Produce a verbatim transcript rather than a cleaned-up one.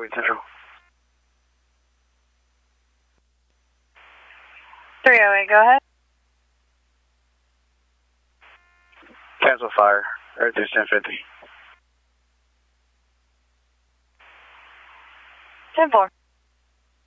Wheat Central. three oh eight, go ahead. Cancel fire. Everything's ten fifty. ten four.